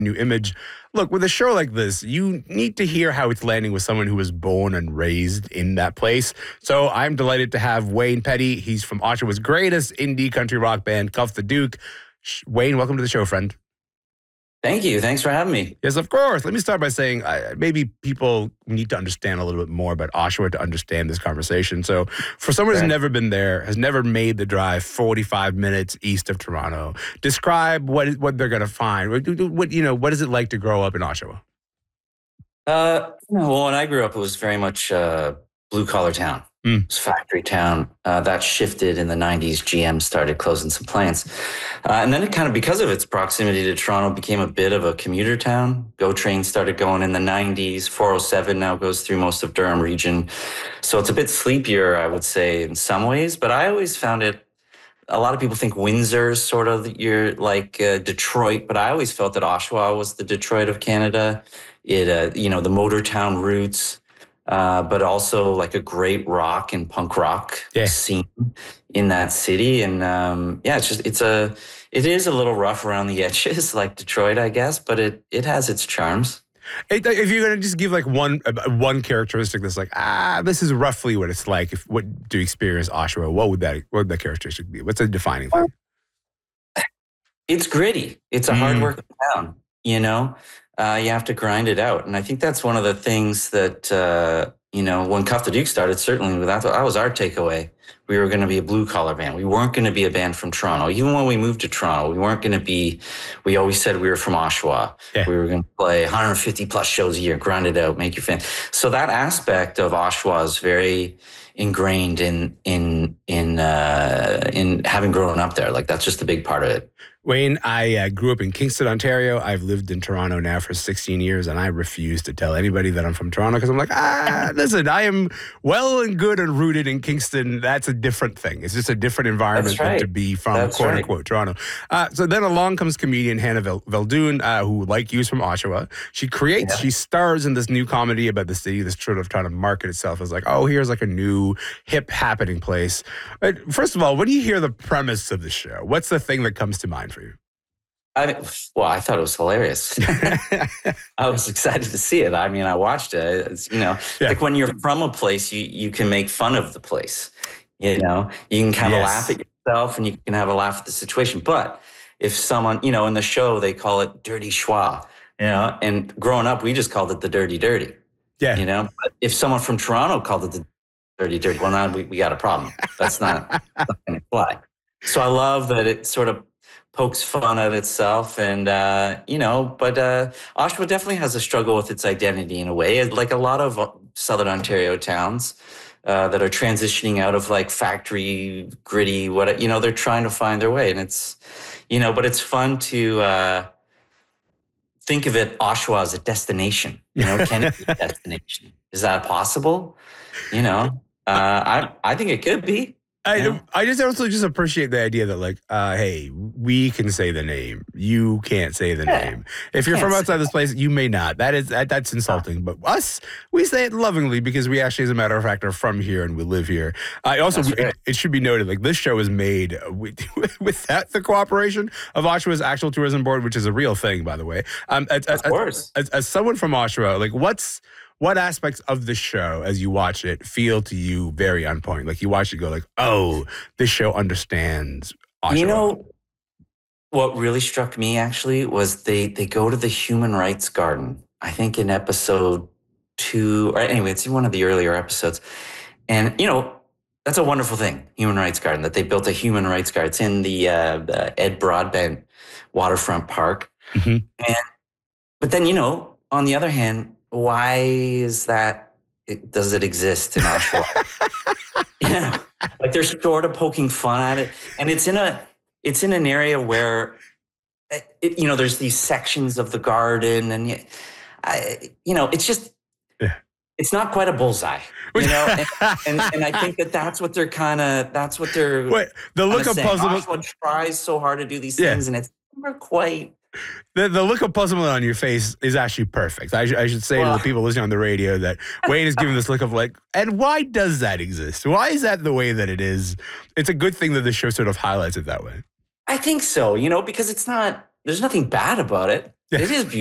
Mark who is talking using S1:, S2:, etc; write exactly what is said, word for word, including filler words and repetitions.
S1: new image. Look, with a show like this, you need to hear how it's landing with someone who was born and raised in that place. So I'm delighted to have Wayne Petty. He's from Oshawa's greatest indie country rock band, Cuff the Duke. Wayne, welcome to the show, friend.
S2: Thank you. Thanks for having me.
S1: Yes, of course. Let me start by saying uh, maybe people need to understand a little bit more about Oshawa to understand this conversation. So for someone who's never been there, has never made the drive forty-five minutes east of Toronto, describe what what they're going to find. What, what, you know, what is it like to grow up in Oshawa?
S2: Uh, well, when I grew up, it was very much uh, blue-collar town. Mm. It was factory town. Uh, that shifted in the nineties. G M started closing some plants. Uh, and then it kind of, because of its proximity to Toronto, became a bit of a commuter town. GO train started going in the nineties. four oh seven now goes through most of Durham region. So it's a bit sleepier, I would say, in some ways. But I always found it, a lot of people think Windsor's sort of you're like uh, Detroit, but I always felt that Oshawa was the Detroit of Canada. It, uh, you know, the motor town roots. Uh, but also like a great rock and punk rock yeah. scene in that city. And um, yeah, it's just, it's a, it is a little rough around the edges like Detroit, I guess, but it, it has its charms.
S1: If you're going to just give like one, one characteristic that's like, ah, this is roughly what it's like. If what to experience Oshawa, what would that, what would that characteristic be? What's a defining thing?
S2: It's gritty. It's a mm. hard working town, you know? Uh, you have to grind it out. And I think that's one of the things that, uh, you know, when Cuff the Duke started, certainly that, that was our takeaway. We were going to be a blue collar band. We weren't going to be a band from Toronto. Even when we moved to Toronto, we weren't going to be, we always said we were from Oshawa. Yeah. We were going to play one hundred fifty plus shows a year, grind it out, make your fan. So that aspect of Oshawa is very ingrained in, in, in, uh, in having grown up there. Like that's just a big part of it.
S1: Wayne, I uh, grew up in Kingston, Ontario. I've lived in Toronto now for sixteen years, and I refuse to tell anybody that I'm from Toronto because I'm like, ah, listen, I am well and good and rooted in Kingston. That's a different thing. It's just a different environment
S2: right.
S1: than to be from,
S2: That's
S1: quote
S2: right.
S1: unquote, Toronto. Uh, so then along comes comedian Hannah Veldoon, uh, who, like you, is from Oshawa. She creates, yeah. she stars in this new comedy about the city that's sort of trying to market itself as like, oh, here's like a new hip happening place. But first of all, when you hear the premise of the show, what's the thing that comes to mind for you?
S2: I, well, I thought it was hilarious. I was excited to see it. I mean, I watched it. It's, you know, yeah. like when you're from a place, you, you can make fun of the place. You know, you can kind of yes. laugh at yourself and you can have a laugh at the situation. But if someone, you know, in the show, they call it Dirty Schwa, you know, and growing up, we just called it the Dirty Dirty. Yeah. You know, but if someone from Toronto called it the Dirty Dirty, well, now we, we got a problem. That's not, that's not going to fly. So I love that it sort of pokes fun at itself and, uh, you know, but uh, Oshawa definitely has a struggle with its identity in a way, like a lot of Southern Ontario towns uh, that are transitioning out of like factory, gritty, what, you know, they're trying to find their way. And it's, you know, but it's fun to uh, think of it, Oshawa, as a destination, you know, can it be a destination? Is that possible? You know, uh, I, I think it could be.
S1: I yeah. I just also just appreciate the idea that like, uh, hey, we can say the name. You can't say the yeah. name. If you're from outside this place, you may not. That is that, that's insulting. But us, we say it lovingly because we actually, as a matter of fact, are from here and we live here. I uh, also, right. it, it should be noted, like this show is made with, with that the cooperation of Oshawa's actual tourism board, which is a real thing, by the way. Um, as,
S2: of
S1: as,
S2: course.
S1: As, as someone from Oshawa, like what's What aspects of the show, as you watch it, feel to you very on point? Like you watch it, go like, "Oh, this show understands Oshawa."
S2: You know, what really struck me actually was they they go to the Human Rights Garden. I think in episode two, or anyway, it's in one of the earlier episodes, and you know, that's a wonderful thing, Human Rights Garden, that they built a Human Rights Garden. It's in the, uh, the Ed Broadbent Waterfront Park, mm-hmm. and but then you know, on the other hand, why is that? It, does it exist in Oshawa? You know, like they're sort of poking fun at it, and it's in a it's in an area where, it, you know, there's these sections of the garden, and I, you know, it's just yeah. it's not quite a bullseye, you know, and, and, and I think that that's what they're kind of that's what they're.
S1: Wait, the look of puzzlement.
S2: Oshawa tries so hard to do these things, yeah. and it's never quite.
S1: The the look of puzzlement on your face is actually perfect. I, sh- I should say well, to the people listening on the radio that Wayne is giving this look of like, and why does that exist? Why is that the way that it is? It's a good thing that the show sort of highlights it that way.
S2: I think so, you know, because it's not, there's nothing bad about it. It is beautiful.